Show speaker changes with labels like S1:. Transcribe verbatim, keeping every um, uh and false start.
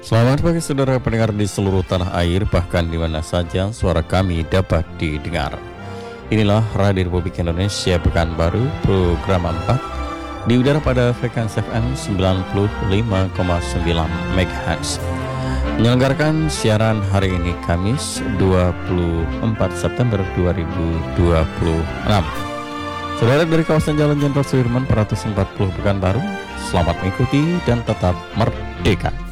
S1: Selamat pagi saudara pendengar di seluruh tanah air, bahkan di mana saja suara kami dapat didengar. Inilah Radio Republik Indonesia Pekanbaru, program empat, di udara pada frekuensi F M sembilan puluh lima koma sembilan MHz. Menyelenggarakan siaran hari ini Kamis dua puluh empat September dua ribu dua puluh enam. Saudara dari kawasan Jalan Jenderal Sudirman empat ratus empat puluh Pekanbaru, selamat mengikuti dan tetap merdeka.